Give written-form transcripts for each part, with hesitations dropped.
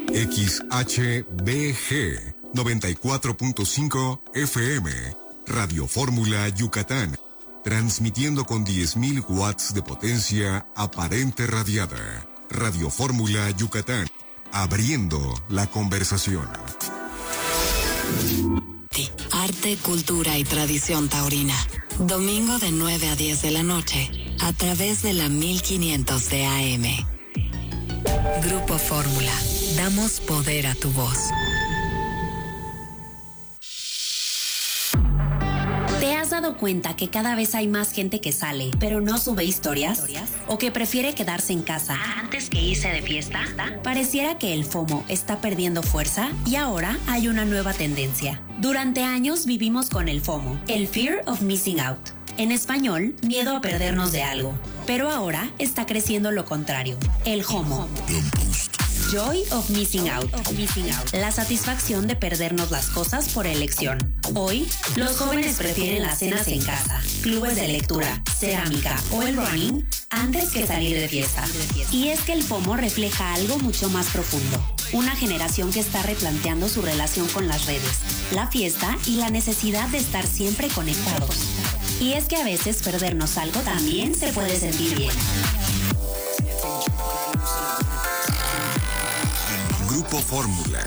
XHBG 94.5 FM, Radio Fórmula Yucatán, transmitiendo con 10.000 watts de potencia aparente radiada. Radio Fórmula Yucatán, abriendo la conversación. Arte, cultura y tradición taurina. Domingo de 9 a 10 de la noche, a través de la 1500 de AM. Grupo Fórmula. Damos poder a tu voz. ¿Te has dado cuenta que cada vez hay más gente que sale, pero no sube historias? ¿O que prefiere quedarse en casa antes que irse de fiesta? Pareciera que el FOMO está perdiendo fuerza y ahora hay una nueva tendencia. Durante años vivimos con el FOMO, el Fear of Missing Out. En español, miedo a perdernos de algo. Pero ahora está creciendo lo contrario, el JOMO. Joy of Missing Out. La satisfacción de perdernos las cosas por elección. Hoy, los jóvenes prefieren las cenas en casa, clubes de lectura, cerámica o el running antes que salir de fiesta. Y es que el FOMO refleja algo mucho más profundo. Una generación que está replanteando su relación con las redes, la fiesta y la necesidad de estar siempre conectados. Y es que a veces perdernos algo también se puede sentir bien. Grupo Fórmula.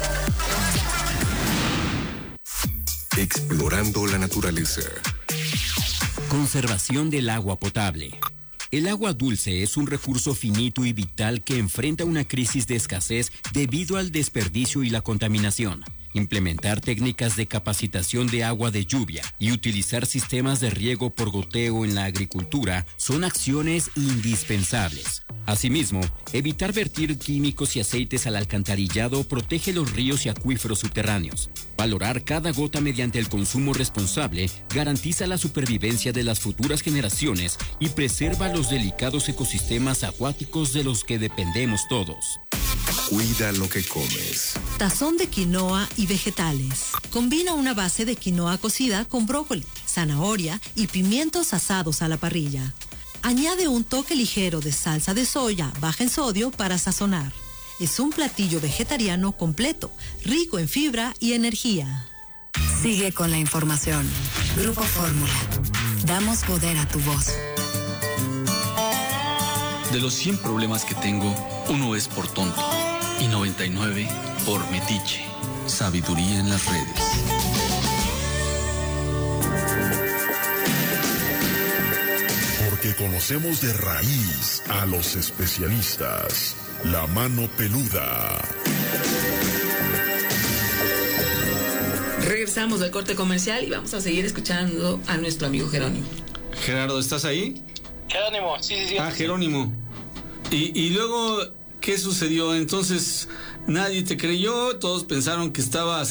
Explorando la naturaleza. Conservación del agua potable. El agua dulce es un recurso finito y vital que enfrenta una crisis de escasez debido al desperdicio y la contaminación. Implementar técnicas de capacitación de agua de lluvia y utilizar sistemas de riego por goteo en la agricultura son acciones indispensables. Asimismo, evitar vertir químicos y aceites al alcantarillado protege los ríos y acuíferos subterráneos. Valorar cada gota mediante el consumo responsable garantiza la supervivencia de las futuras generaciones y preserva los delicados ecosistemas acuáticos de los que dependemos todos. Cuida lo que comes. Tazón de quinoa y vegetales. Combina una base de quinoa cocida con brócoli, zanahoria y pimientos asados a la parrilla. Añade un toque ligero de salsa de soya baja en sodio para sazonar. Es un platillo vegetariano completo, rico en fibra y energía. Sigue con la información. Grupo Fórmula. Damos poder a tu voz. De los 100 problemas que tengo, uno es por tonto y 99 por metiche. Sabiduría en las redes. Porque conocemos de raíz a los especialistas. La mano peluda. Regresamos del corte comercial y vamos a seguir escuchando a nuestro amigo Jerónimo. Gerardo, ¿estás ahí? Jerónimo, sí. Ah, Jerónimo. Y luego, ¿qué sucedió? Entonces, nadie te creyó, todos pensaron que estabas...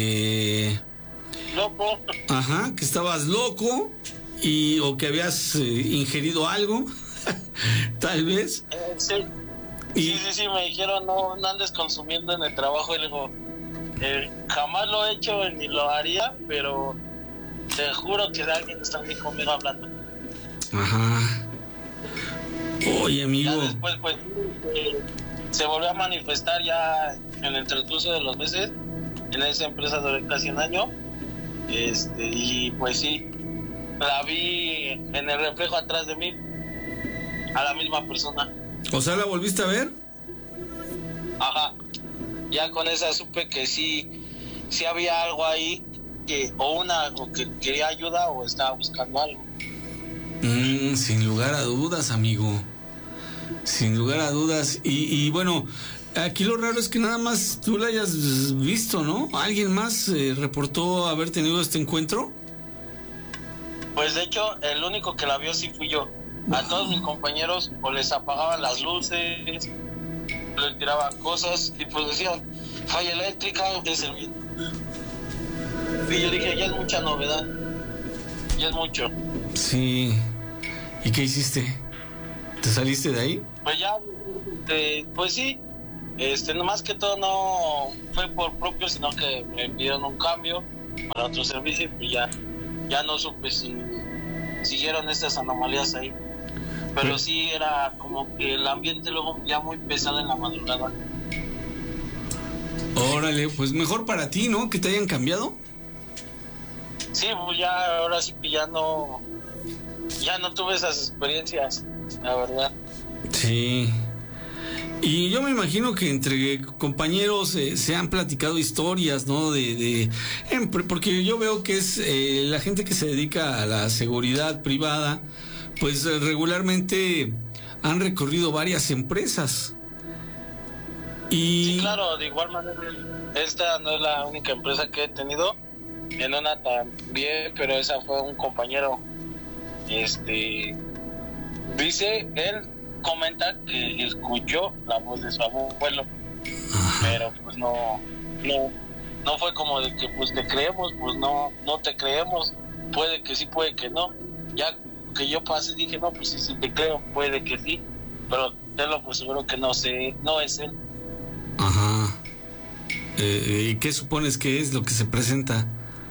loco. Ajá, que estabas loco o que habías ingerido algo, tal vez. Sí. Sí, me dijeron, no andes consumiendo en el trabajo. Y le digo, jamás lo he hecho ni lo haría, pero te juro que alguien está aquí conmigo hablando. Ajá. Oye, amigo. Ya después, pues, se volvió a manifestar ya en el transcurso de los meses. En esa empresa duré casi un año. Y pues sí, la vi en el reflejo atrás de mí, a la misma persona. O sea, ¿la volviste a ver? Ajá. Ya con esa supe que sí había algo ahí, o que quería ayuda o estaba buscando algo. Sin lugar a dudas, amigo. Sin lugar a dudas. Y bueno, aquí lo raro es que nada más tú la hayas visto, ¿no? ¿Alguien más reportó haber tenido este encuentro? Pues de hecho, el único que la vio sí fui yo. A todos mis compañeros o les apagaban las luces, les tiraban cosas y pues decían, falla eléctrica, es el mismo. Y yo dije, ya es mucha novedad, ya es mucho. Sí. ¿Y qué hiciste? ¿Te saliste de ahí? Pues ya, pues sí, más que todo no fue por propio, sino que me pidieron un cambio para otro servicio y pues ya no supe si siguieron estas anomalías ahí. Pero sí era como que el ambiente luego ya muy pesado en la madrugada. Órale, pues mejor para ti, ¿no? Que te hayan cambiado. Sí, pues ya, ahora sí que ya no tuve esas experiencias, la verdad. Sí. Y yo me imagino que entre compañeros se han platicado historias, ¿no? Porque yo veo que es la gente que se dedica a la seguridad privada, pues regularmente han recorrido varias empresas. Sí, claro, de igual manera, esta no es la única empresa que he tenido, en una también, pero esa fue un compañero, dice, él comenta que escuchó la voz de su abuelo, pero pues no fue como de que pues te creemos, pues no te creemos, puede que sí, puede que no, ya que yo pasé dije, no, pues sí te creo, puede que sí, pero te lo pues seguro que no es él. Ajá. ¿Y qué supones que es lo que se presenta?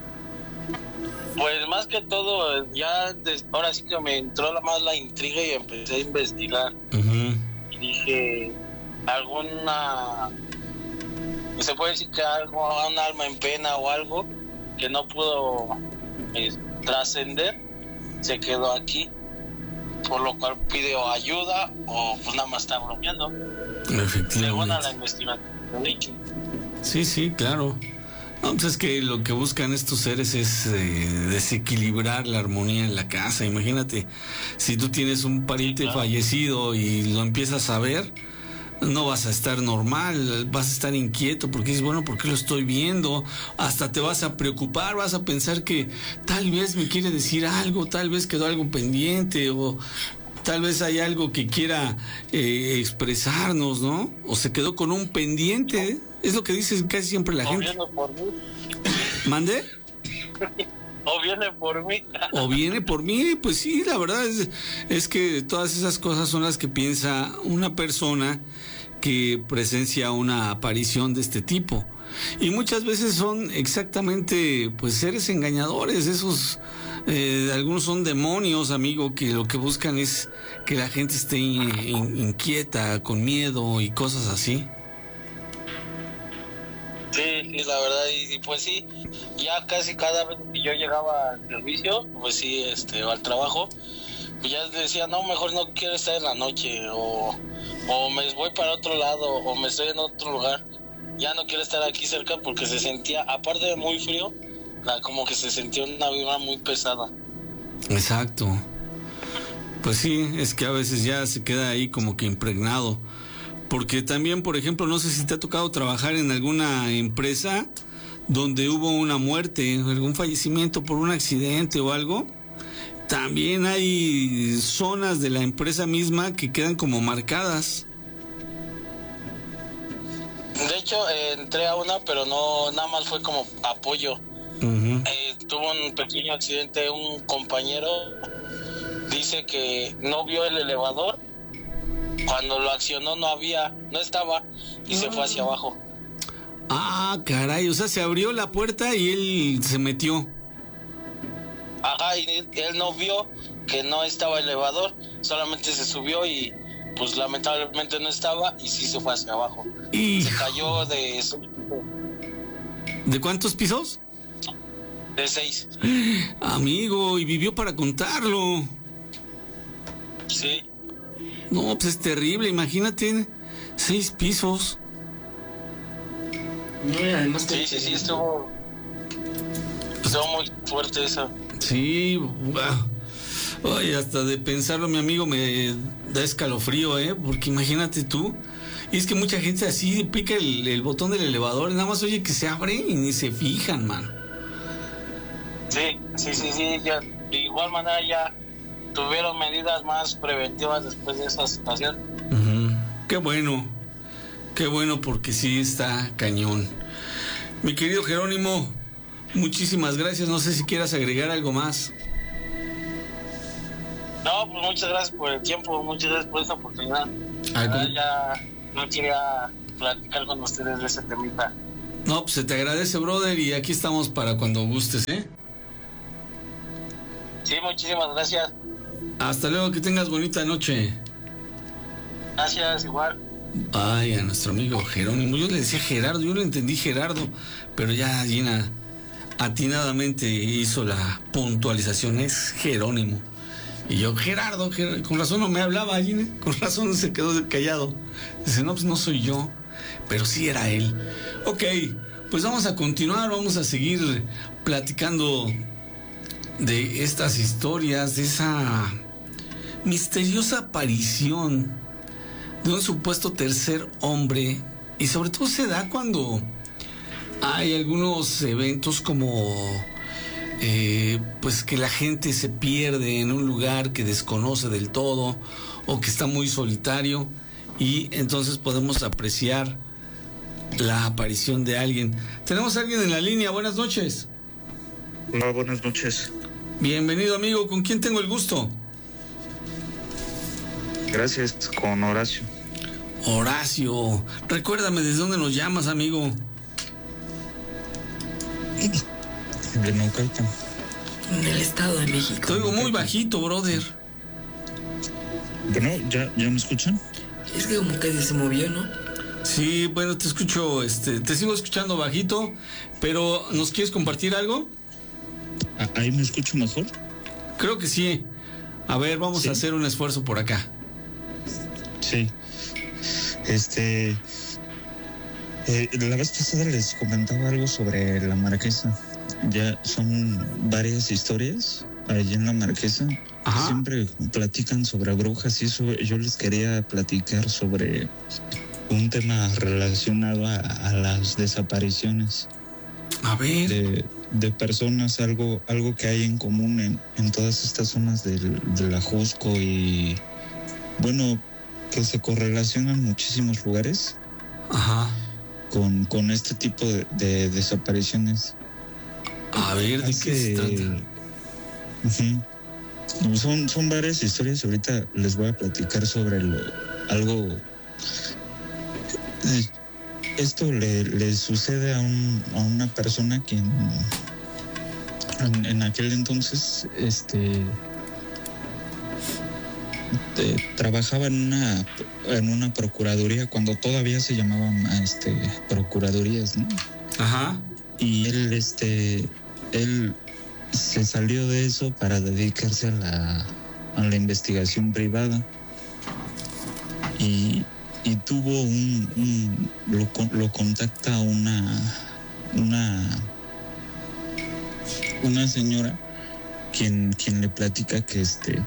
Pues más que todo, ahora sí que me entró más la intriga y empecé a investigar. Uh-huh. Y dije, se puede decir que un alma en pena o algo que no pudo trascender, se quedó aquí, por lo cual pidió ayuda o pues nada más está bromeando. Efectivamente. Según a la investigación. Sí, claro. No, pues es que lo que buscan estos seres es desequilibrar la armonía en la casa. Imagínate, si tú tienes un pariente fallecido y lo empiezas a ver, no vas a estar normal, vas a estar inquieto porque dices, bueno, ¿por qué lo estoy viendo? Hasta te vas a preocupar, vas a pensar que tal vez me quiere decir algo, tal vez quedó algo pendiente o tal vez hay algo que quiera expresarnos, ¿no? O se quedó con un pendiente. Es lo que dicen casi siempre la gente. O viene por mí. ¿Mande? O viene por mí. O viene por mí, pues sí, la verdad es que todas esas cosas son las que piensa una persona que presencia una aparición de este tipo. Y muchas veces son exactamente, pues, seres engañadores, esos... algunos son demonios, amigo, que lo que buscan es que la gente esté inquieta, con miedo y cosas así. Sí, la verdad, y pues sí, ya casi cada vez que yo llegaba al servicio, pues sí, o al trabajo, pues ya decía, no, mejor no quiero estar en la noche, o me voy para otro lado, o me estoy en otro lugar, ya no quiero estar aquí cerca porque se sentía, aparte de muy frío, como que se sentía una vibra muy pesada. Exacto. Pues sí, es que a veces ya se queda ahí como que impregnado. Porque también, por ejemplo, no sé si te ha tocado trabajar en alguna empresa donde hubo una muerte, algún fallecimiento por un accidente o algo. También hay zonas de la empresa misma que quedan como marcadas. De hecho, entré a una, pero no, nada más fue como apoyo. Uh-huh. Tuvo un pequeño accidente, un compañero dice que no vio el elevador, cuando lo accionó no estaba y se fue hacia abajo. Ah, caray, o sea, se abrió la puerta y él se metió. Ajá, y él no vio que no estaba el elevador, solamente se subió y pues lamentablemente no estaba y sí se fue hacia abajo. Hijo. Se cayó de... ¿De cuántos pisos? De 6. Amigo, y vivió para contarlo. Sí. No, pues es terrible, imagínate, 6 pisos. No, además sí, estuvo muy fuerte eso. Sí, ay, hasta de pensarlo, mi amigo, me da escalofrío, porque imagínate tú. Y es que mucha gente así pica el botón del elevador y nada más oye que se abre y ni se fijan, man. Sí, ya, de igual manera ya tuvieron medidas más preventivas después de esa situación. Uh-huh. Qué bueno porque sí está cañón. Mi querido Jerónimo, muchísimas gracias, no sé si quieras agregar algo más. No, pues muchas gracias por el tiempo, muchas gracias por esta oportunidad. Ya no quería platicar con ustedes de ese temita. No, pues se te agradece, brother, y aquí estamos para cuando gustes, Sí, muchísimas gracias. Hasta luego, que tengas bonita noche. Gracias, igual. Ay, a nuestro amigo Jerónimo. Yo le decía Gerardo, yo le entendí Gerardo, pero ya Gina atinadamente hizo la puntualización, es Jerónimo. Y yo, Gerardo, con razón no me hablaba, Gina, con razón se quedó callado. Dice, no, pues no soy yo, pero sí era él. Ok, pues vamos a continuar, vamos a seguir platicando de estas historias, de esa misteriosa aparición de un supuesto tercer hombre, y sobre todo se da cuando hay algunos eventos como pues que la gente se pierde en un lugar que desconoce del todo o que está muy solitario, y entonces podemos apreciar la aparición de alguien. Tenemos a alguien en la línea. Buenas noches. Hola, buenas noches. Bienvenido, amigo. ¿Con quién tengo el gusto? Gracias, con Horacio. Horacio, recuérdame desde dónde nos llamas, amigo. De Naucalpan. En el Estado de México. Te oigo muy bajito, brother. Bueno, ¿ya me escuchan? Es que como que se movió, ¿no? Sí, bueno, te escucho, te sigo escuchando bajito, pero ¿nos quieres compartir algo? ¿Ahí me escucho mejor? Creo que sí. A ver, vamos a hacer un esfuerzo por acá. Sí. La vez pasada les comentaba algo sobre la Marquesa. Ya son varias historias allí en la Marquesa. Ajá. Siempre platican sobre brujas y eso. Yo les quería platicar sobre un tema relacionado a las desapariciones. A ver. De personas, algo que hay en común en todas estas zonas del Ajusco, y bueno, que se correlacionan muchísimos lugares. Ajá. Con este tipo de desapariciones. A ver, ¿de qué se trata? Son varias historias. Ahorita les voy a platicar sobre algo. Esto le sucede a una persona que en aquel entonces trabajaba en una procuraduría, cuando todavía se llamaban procuradurías, ¿no? Ajá. Y él se salió de eso para dedicarse a la investigación privada, y tuvo lo contacta una señora quien le platica que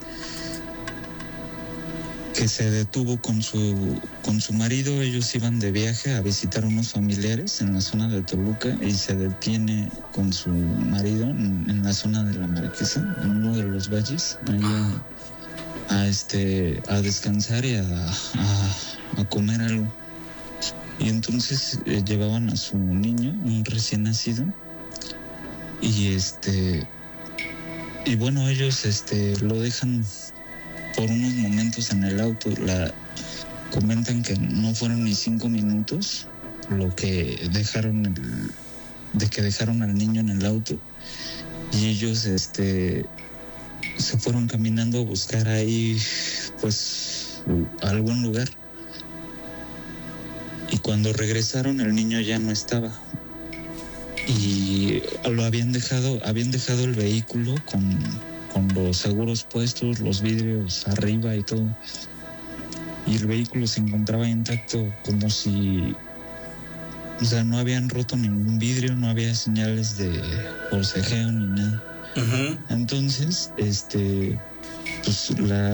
se detuvo con su marido. Ellos iban de viaje a visitar unos familiares en la zona de Toluca, y se detiene con su marido en la zona de la Marquesa, en uno de los valles, a descansar y a comer algo. Y entonces llevaban a su niño, un recién nacido, y bueno, ellos lo dejan por unos momentos en el auto. Comentan que no fueron ni 5 minutos lo que dejaron al niño en el auto, y ellos se fueron caminando a buscar ahí pues algún lugar, y cuando regresaron el niño ya no estaba, y lo habían dejado el vehículo con los seguros puestos, los vidrios arriba y todo, y el vehículo se encontraba intacto, como si, o sea, no habían roto ningún vidrio, no había señales de forcejeo ni nada. Uh-huh. Entonces, pues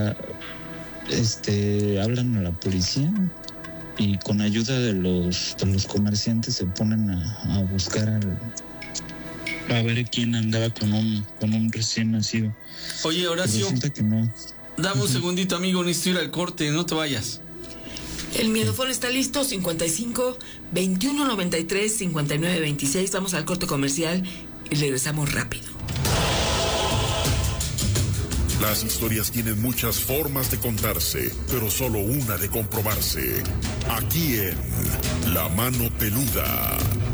hablan a la policía, y con ayuda de los comerciantes se ponen a buscar a ver quién andaba con un recién nacido. Oye, Horacio, resulta que no. Dame un segundito, amigo, necesito ir al corte, no te vayas. El miedofón está listo, 55 21 93 59 26. Vamos al corte comercial y regresamos rápido. Las historias tienen muchas formas de contarse, pero solo una de comprobarse. Aquí en La Mano Peluda.